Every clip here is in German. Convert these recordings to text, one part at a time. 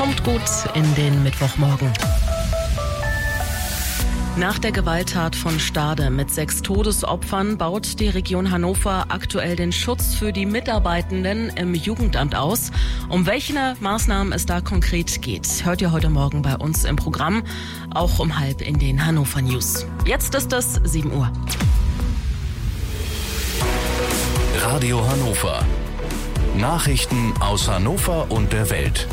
Kommt gut in den Mittwochmorgen. Nach der Gewalttat von Stade mit 6 Todesopfern baut die Region Hannover aktuell den Schutz für die Mitarbeitenden im Jugendamt aus. Um welche Maßnahmen es da konkret geht, hört ihr heute Morgen bei uns im Programm, auch um 6:30 in den Hannover News. Jetzt ist es 7 Uhr. Radio Hannover. Nachrichten aus Hannover und der Welt.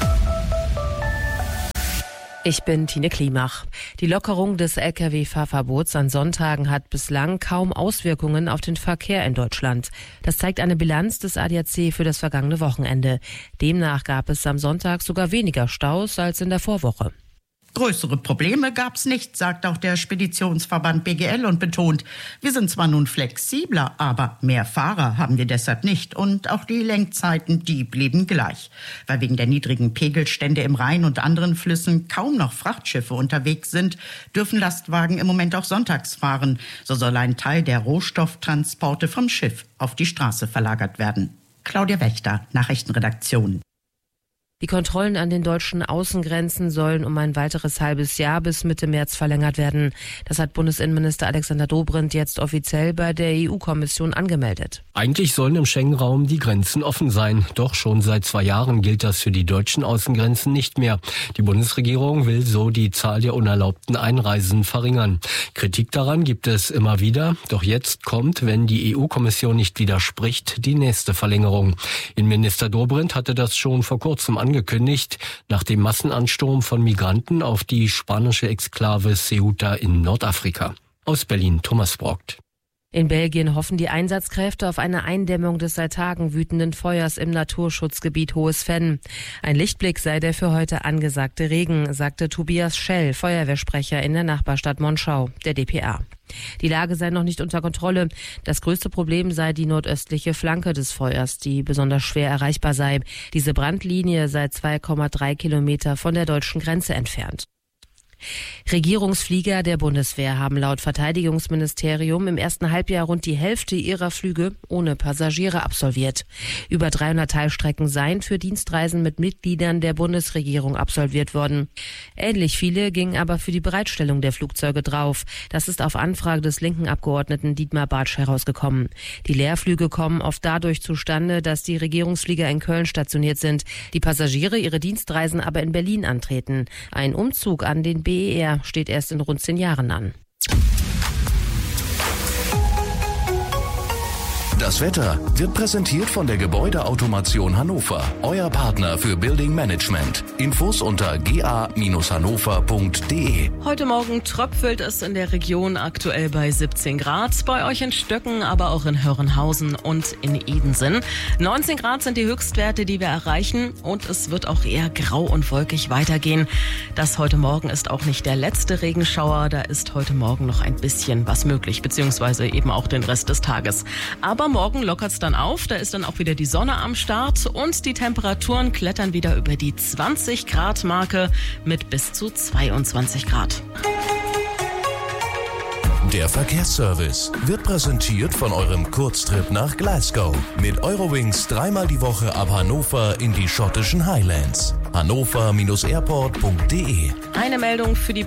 Ich bin Tine Klimach. Die Lockerung des Lkw-Fahrverbots an Sonntagen hat bislang kaum Auswirkungen auf den Verkehr in Deutschland. Das zeigt eine Bilanz des ADAC für das vergangene Wochenende. Demnach gab es am Sonntag sogar weniger Staus als in der Vorwoche. Größere Probleme gab's nicht, sagt auch der Speditionsverband BGL und betont, wir sind zwar nun flexibler, aber mehr Fahrer haben wir deshalb nicht. Und auch die Lenkzeiten, die blieben gleich. Weil wegen der niedrigen Pegelstände im Rhein und anderen Flüssen kaum noch Frachtschiffe unterwegs sind, dürfen Lastwagen im Moment auch sonntags fahren. So soll ein Teil der Rohstofftransporte vom Schiff auf die Straße verlagert werden. Claudia Wächter, Nachrichtenredaktion. Die Kontrollen an den deutschen Außengrenzen sollen um ein weiteres halbes Jahr bis Mitte März verlängert werden. Das hat Bundesinnenminister Alexander Dobrindt jetzt offiziell bei der EU-Kommission angemeldet. Eigentlich sollen im Schengen-Raum die Grenzen offen sein. Doch schon seit 2 Jahren gilt das für die deutschen Außengrenzen nicht mehr. Die Bundesregierung will so die Zahl der unerlaubten Einreisen verringern. Kritik daran gibt es immer wieder. Doch jetzt kommt, wenn die EU-Kommission nicht widerspricht, die nächste Verlängerung. Innenminister Dobrindt hatte das schon vor kurzem angekündigt, nach dem Massenansturm von Migranten auf die spanische Exklave Ceuta in Nordafrika. Aus Berlin, Thomas Brockt. In Belgien hoffen die Einsatzkräfte auf eine Eindämmung des seit Tagen wütenden Feuers im Naturschutzgebiet Hohes Venn. Ein Lichtblick sei der für heute angesagte Regen, sagte Tobias Schell, Feuerwehrsprecher in der Nachbarstadt Monschau, der dpa. Die Lage sei noch nicht unter Kontrolle. Das größte Problem sei die nordöstliche Flanke des Feuers, die besonders schwer erreichbar sei. Diese Brandlinie sei 2,3 Kilometer von der deutschen Grenze entfernt. Regierungsflieger der Bundeswehr haben laut Verteidigungsministerium im ersten Halbjahr rund die Hälfte ihrer Flüge ohne Passagiere absolviert. Über 300 Teilstrecken seien für Dienstreisen mit Mitgliedern der Bundesregierung absolviert worden. Ähnlich viele gingen aber für die Bereitstellung der Flugzeuge drauf. Das ist auf Anfrage des linken Abgeordneten Dietmar Bartsch herausgekommen. Die Leerflüge kommen oft dadurch zustande, dass die Regierungsflieger in Köln stationiert sind, die Passagiere ihre Dienstreisen aber in Berlin antreten. Ein Umzug an den BER steht erst in rund 10 Jahren an. Das Wetter wird präsentiert von der Gebäudeautomation Hannover, euer Partner für Building Management. Infos unter ga-hannover.de. Heute Morgen tröpfelt es in der Region aktuell bei 17 Grad. Bei euch in Stöcken, aber auch in Hörenhausen und in Edensen. 19 Grad sind die Höchstwerte, die wir erreichen. Und es wird auch eher grau und wolkig weitergehen. Das heute Morgen ist auch nicht der letzte Regenschauer. Da ist heute Morgen noch ein bisschen was möglich, beziehungsweise eben auch den Rest des Tages. Aber morgen lockert es dann auf, da ist dann auch wieder die Sonne am Start und die Temperaturen klettern wieder über die 20 Grad Marke mit bis zu 22 Grad. Der Verkehrsservice wird präsentiert von eurem Kurztrip nach Glasgow. Mit Eurowings 3-mal die Woche ab Hannover in die schottischen Highlands. hannover-airport.de. Eine Meldung für die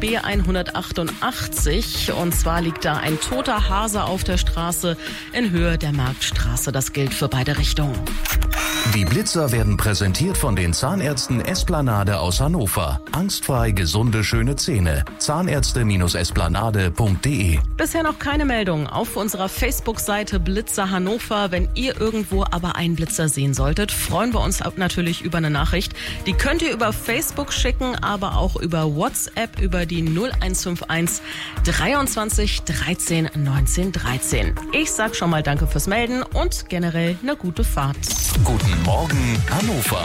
B188 und zwar liegt da ein toter Hase auf der Straße in Höhe der Marktstraße. Das gilt für beide Richtungen. Die Blitzer werden präsentiert von den Zahnärzten Esplanade aus Hannover. Angstfrei gesunde, schöne Zähne. Zahnärzte-esplanade.de. Bisher noch keine Meldung auf unserer Facebook-Seite Blitzer Hannover. Wenn ihr irgendwo aber einen Blitzer sehen solltet, freuen wir uns natürlich über eine Nachricht. Die könnt ihr über Facebook schicken, aber auch über WhatsApp über die 0151 23 13 19 13. Ich sag schon mal danke fürs Melden und generell eine gute Fahrt. Guten Morgen, Hannover.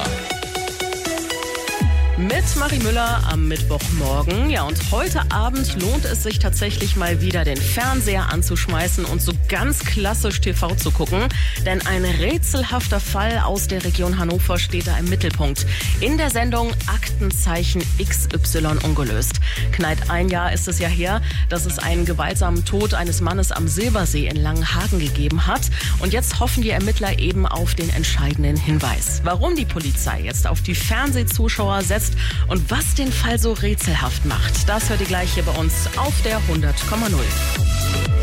Mit Marie Müller am Mittwochmorgen. Ja, und heute Abend lohnt es sich tatsächlich mal wieder, den Fernseher anzuschmeißen und so ganz klassisch TV zu gucken. Denn ein rätselhafter Fall aus der Region Hannover steht da im Mittelpunkt. In der Sendung Aktenzeichen XY ungelöst. Knapp ein Jahr ist es ja her, dass es einen gewaltsamen Tod eines Mannes am Silbersee in Langenhagen gegeben hat. Und jetzt hoffen die Ermittler eben auf den entscheidenden Hinweis. Warum die Polizei jetzt auf die Fernsehzuschauer setzt, ist und was den Fall so rätselhaft macht. Das hört ihr gleich hier bei uns auf der 100,0.